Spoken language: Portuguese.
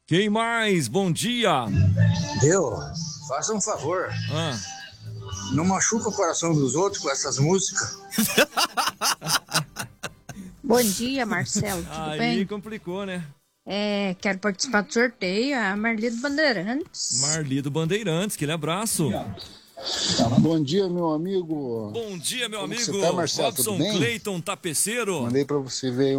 Quem mais? Bom dia. Deu, faça um favor. Não machuca o coração dos outros com essas músicas. Bom dia, Marcelo, tudo Aí bem? complicou, né? Quero participar do sorteio, a Marli do Bandeirantes. Marli do Bandeirantes, aquele abraço. Bom dia, meu amigo. Bom dia, meu Como amigo. você tá, Marcelo? Robson Tudo bem? Cleiton Tapeceiro. Mandei pra você ver